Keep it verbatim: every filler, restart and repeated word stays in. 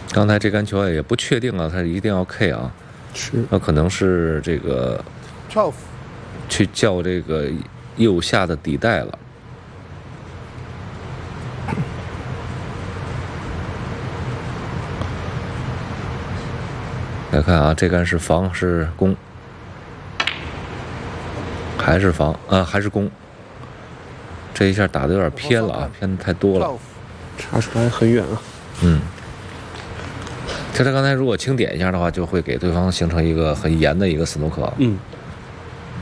刚才这杆球也不确定啊，他一定要 K 啊， 是， 那可能是这个 twelve 去叫这个右下的底带了。来看啊，这杆是防是攻，还是防啊？还是攻？这一下打的有点偏了啊，偏的太多了。 查出来很远啊。 嗯，这他刚才如果轻点一下的话，就会给对方形成一个很严的一个斯诺克。 嗯。